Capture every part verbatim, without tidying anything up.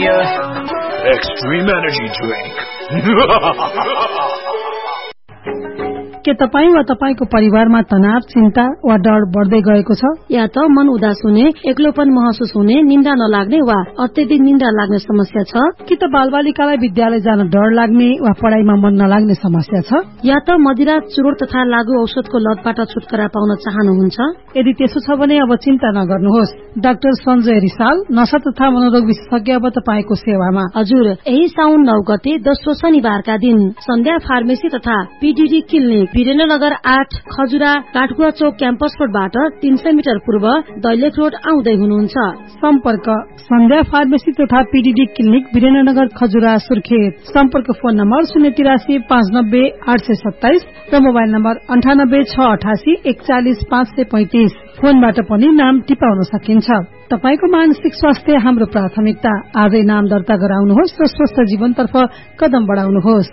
Extreme Energy Drink. के तपाई वा तपाईको परिवारमा तनाव, चिन्ता वा डर बढ्दै गएको छ? या त मन उदास हुने, एक्लोपन महसुस हुने, निन्दा नलाग्ने वा अत्यधिक निन्दा लाग्ने समस्या छ? कि त बालबालिकालाई विद्यालय जान डर लाग्ने वा पढाइमा मन नलाग्ने समस्या छ? या त मदिरा, चुरोट तथा लागू औषधको लतबाट छुटकारा पाउन चाहनुहुन्छ? यदि त्यसो छ भने अब चिन्ता नगर्नुहोस्। डाक्टर सञ्जय रिसाल, नशा तथा मनोरोग विशेषज्ञ अब तपाईको सेवामा। हजुर, यही साउन नौ गते दोस्रो शनिबारका दिन सन्ध्या फार्मेसी तथा पीडीडी क्लिनिक, वीरेन्द्रनगर आठ, खजुरा, काठगुवा चौक क्याम्पस रोडबाट तीन सय मिटर पूर्व दैलेख रोड आउँदै हुनुहुन्छ। सम्पर्क सन्ध्या फार्मेसी तथा पीडीडी क्लिनिक, वीरेन्द्रनगर, खजुरा, सुर्खेत। सम्पर्क फोन नम्बर शून्य तिरासी पाँच नब्बे आठ सय सत्ताइस र मोबाइल नम्बर अन्ठानब्बे छ अठासी एकचालिस पाँच सय पैंतिस। फोनबाट पनि नाम टिपाउन सकिन्छ। तपाईको मानसिक स्वास्थ्य हाम्रो प्राथमिकता। आजै नाम दर्ता गराउनुहोस् र स्वस्थ जीवनतर्फ कदम बढाउनुहोस्।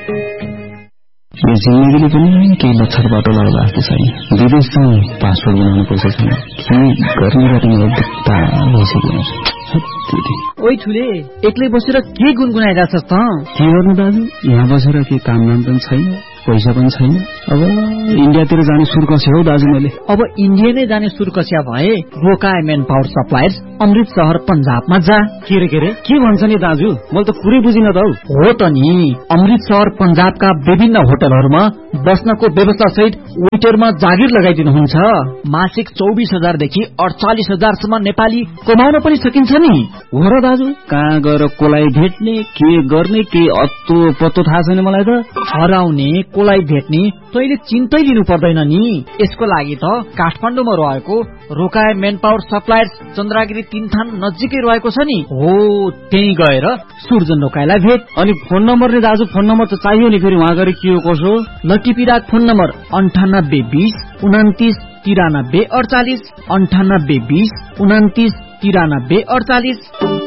यो जिन्दगीले पनि केही लक्षण बाटो लाग्दा जस्तो छैन। विदेश चाहिँ पासपोर्ट बनाउनु पर्छ छैन के गर्नेबाट दुःखता भइसक्यो। ओइ ठुले, एक्लै बसेर के गुनगुनाइरहेछ त? के गर्नु दाजु, यहाँ बसेर के काम नाम पनि छैन, पैसा पनि छैन। अब इन्डियातिर जाने सुर कस्यो हौ दाजु मैले। अब इन्डिया नै जाने सुर कस्या भए रोकाए मेन पावर सप्लायर्स, अमृतसर, पंजाबमा जा। के रे के रे के भन्छ नि दाजु, मैले त पुरै बुझिन त हौ। हो त नि, अमृतसर पंजाबका विभिन्न होटलहरूमा बस्नको व्यवस्था सहित वेटरमा जागिर लगाइदिनुहुन्छ। मासिक चौबिस हजार देखि अडचालिस हजार सम्म नेपाली कमाउन पनि सकिन्छ नि। हो र दाजु, कहाँ गएर कोलाई भेट्ने, के गर्ने, के अत्तो पत्तो थाहा छैन मलाई त। हराउने, कोलाई भेट्ने तैले चिन्तै लिनु पर्दैन नि। यसको लागि त काठमाडौँमा रहेको रोकाए मेन पावर सप्लायर्स चन्द्रगिरी तीनथान नजिकै रहेको छ नि। हो, त्यही गएर सुर्जन रोकाएलाई भेट। अनि फोन नम्बर नि दाजु, फोन नम्बर त चाहियो नि फेरि वहाँ गएर के हो कसो। लटिपिराक फोन नम्बर अन्ठानब्बे बीस उन्तिस तिरानब्बे अडचालिस, अन्ठानब्बे बीस उन्तिस तिरानब्बे अडचालिस।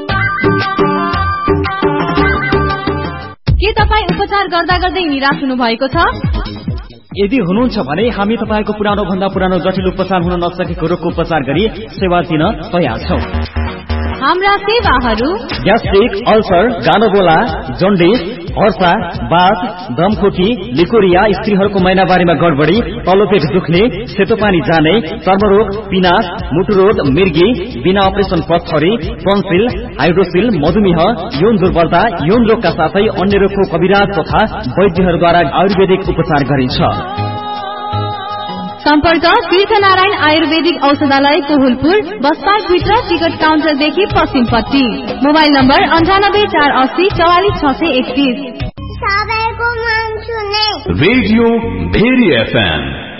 के तपाईँ उपचार गर्दा गर्दै निराश हुनु भएको छ? यदि हुनुहुन्छ भने हामी तपाईको पुरानो भन्दा पुरानो जटिल उपचार हुन नसकेको रोगको उपचार गरी सेवा दिन तयार छौं। हाम्रा सेवाहरू ग्यास्ट्रिक, अल्सर, गानोबोला, जन्डिस, हर्सा, बाथ, दमखोकी, लिकोरिया, स्त्रीहरूको महिनावारीमा गडबडी, तल्लो पेट दुख्ने, सेतो पानी जाने, चर्मरोग, पिनास, मुटुरोग, मिर्गी, बिना अपरेसन पत्थरी, टन्सिल, हाइड्रोसिल, मधुमेह, यौन दुर्बलता, यौन रोगका साथै अन्य रोगको कविराज तथा वैद्यहरूद्वारा आयुर्वेदिक उपचार गरिन्छ। सम्पर्क तीर्थनारायण आयुर्वेदिक औषधालय कोहुलपुर, बसपार्क भित्र टिकट काउन्टरदेखि पश्चिमपट्टि। मोबाइल नम्बर अन्ठानब्बे चार अस्सी चौवालिस छ सय एकतीस। Radio very FM